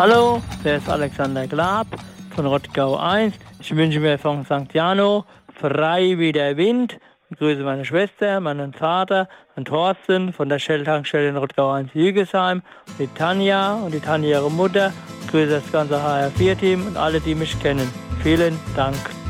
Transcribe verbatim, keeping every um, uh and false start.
Hallo, der ist Alexander Glab von Rottgau eins. Ich wünsche mir von Sankt Jano frei wie der Wind. Ich grüße meine Schwester, meinen Vater und Thorsten von der Shell-Tankstelle in Rottgau eins Jügesheim, die Tanja und die Tanja ihre Mutter. Ich grüße das ganze H R vier Team und alle, die mich kennen. Vielen Dank.